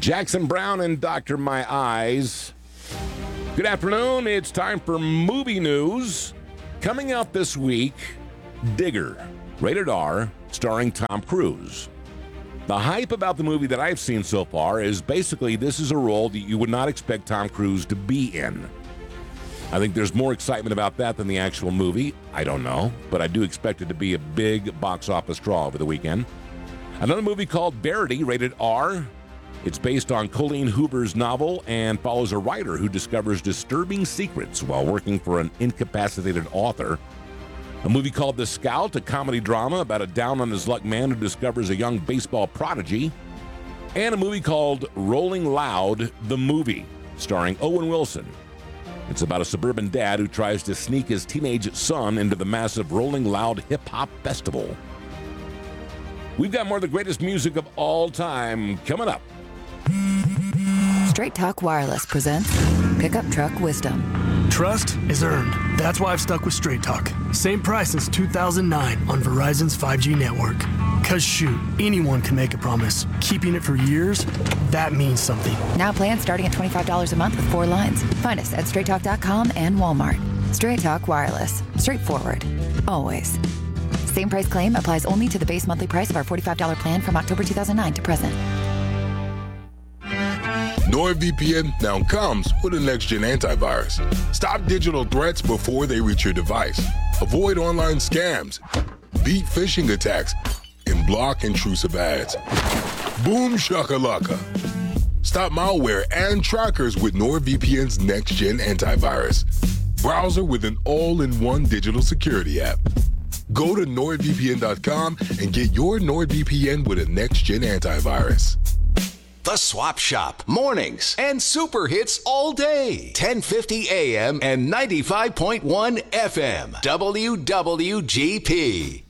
Jackson Browne and Dr. My Eyes. Good afternoon. It's time for movie news. Coming out this week, Digger, rated R, starring Tom Cruise. The hype about the movie that I've seen so far is basically this is a role that you would not expect Tom Cruise to be in. I think there's more excitement about that than the actual movie. I don't know, but I do expect it to be a big box office draw over the weekend. Another movie called Verity, rated R. It's based on Colleen Hoover's novel and follows a writer who discovers disturbing secrets while working for an incapacitated author. A movie called The Scout, a comedy drama about a down-on-his-luck man who discovers a young baseball prodigy. And a movie called Rolling Loud, the movie, starring Owen Wilson. It's about a suburban dad who tries to sneak his teenage son into the massive Rolling Loud hip-hop festival. We've got more of the greatest music of all time coming up. Straight Talk Wireless presents Pickup Truck Wisdom. Trust is earned. That's why I've stuck with Straight Talk. Same price since 2009 on Verizon's 5G network. Cause shoot, anyone can make a promise. Keeping it for years, that means something. Now plans starting at $25 a month with 4 lines. Find us at straighttalk.com and Walmart. Straight Talk Wireless. Straightforward. Always. Same price claim applies only to the base monthly price of our $45 plan from October 2009 to present. NordVPN now comes with a next-gen antivirus. Stop digital threats before they reach your device. Avoid online scams, beat phishing attacks, and block intrusive ads. Boom shakalaka. Stop malware and trackers with NordVPN's next-gen antivirus. Browser with an all-in-one digital security app. Go to NordVPN.com and get your NordVPN with a next-gen antivirus. The Swap Shop, mornings and super hits all day. 1050 AM and 95.1 FM. WWGP.